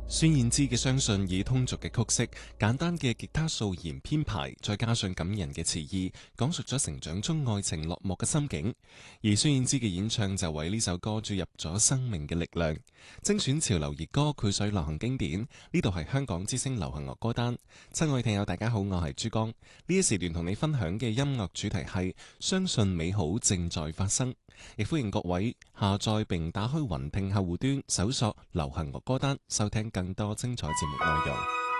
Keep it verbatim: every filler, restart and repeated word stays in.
孫燕姿嘅《相信》以通俗嘅曲式、簡單嘅吉他掃弦編排，再加上感人嘅詞意，講述咗成長中愛情落幕嘅心境。而孫燕姿嘅演唱就為呢首歌注入咗生命嘅力量，精選潮流熱歌，繪水流行經典。呢度係香港之聲流行樂歌單。親愛聽友大家好，我係珠江。呢一時段同你分享嘅音樂主題係相信美好正在發生，亦歡迎各位下載並打開雲聽客戶端，搜索流行樂歌單，收聽更多精彩節目內容。